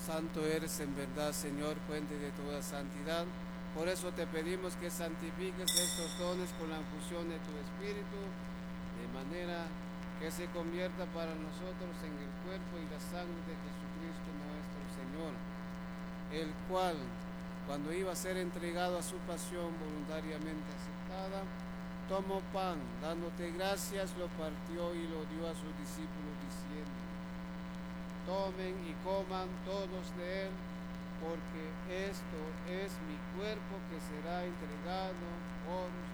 Santo eres en verdad, Señor, fuente de toda santidad. Por eso te pedimos que santifiques estos dones con la infusión de tu Espíritu, de manera que se convierta para nosotros en el cuerpo y la sangre de Jesucristo nuestro Señor, el cual, cuando iba a ser entregado a su pasión voluntariamente aceptada, tomó pan, dándote gracias, lo partió y lo dio a sus discípulos diciendo: tomen y coman todos de él, porque esto es mi cuerpo que será entregado por ustedes.